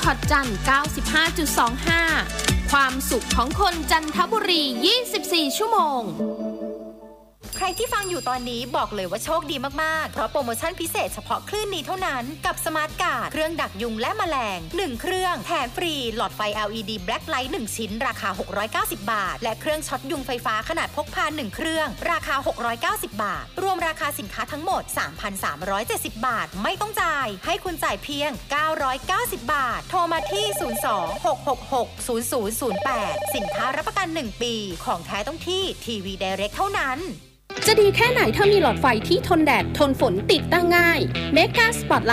พอร์ตจันทร์ 95.25 ความสุขของคนจันทบุรี 24 ชั่วโมงใครที่ฟังอยู่ตอนนี้บอกเลยว่าโชคดีมากๆเพราะโปรโมชั่นพิเศษเฉพาะคลื่นนี้เท่านั้นกับสมาร์ทการ์ดเครื่องดักยุงและแมลง1เครื่องแถมฟรีหลอดไฟ LED Black Light 1ชิ้นราคา690บาทและเครื่องช็อตยุงไฟฟ้าขนาดพกพา1เครื่องราคา690บาทรวมราคาสินค้าทั้งหมด 3,370 บาทไม่ต้องจ่ายให้คุณจ่ายเพียง990บาทโทรมาที่02-666-0008สินค้ารับประกัน1ปีของแท้ต้องที่ทีวีไดเรกเท่านั้นจะดีแค่ไหนถ้ามีหลอดไฟที่ทนแดดทนฝนติดตั้งง่าย Mega Spotlight